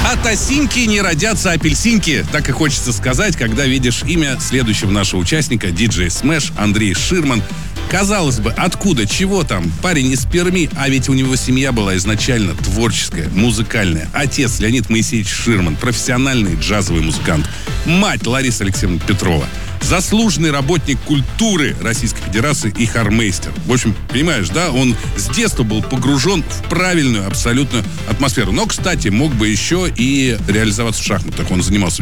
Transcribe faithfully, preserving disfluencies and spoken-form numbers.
От осинки не родятся апельсинки. Так и хочется сказать, когда видишь имя следующего нашего участника, диджей Смэш Андрей Ширман. Казалось бы, откуда, чего там? Парень из Перми, а ведь у него семья была изначально творческая, музыкальная. Отец Леонид Моисеевич Ширман, профессиональный джазовый музыкант. Мать Лариса Алексеевна Петрова, заслуженный работник культуры Российской Федерации и хормейстер. В общем, понимаешь, да, он с детства был погружен в правильную абсолютную атмосферу. Но, кстати, мог бы еще и реализоваться в шахматах. Он занимался